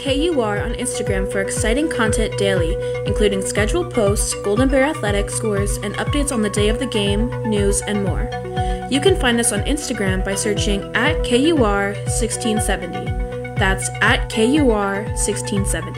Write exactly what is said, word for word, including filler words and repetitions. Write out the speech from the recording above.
K U R on Instagram for exciting content daily, including scheduled posts, Golden Bear Athletic scores, and updates on the day of the game, news, and more. You can find us on Instagram by searching at K U R sixteen seventy. That's at K U R sixteen seventy.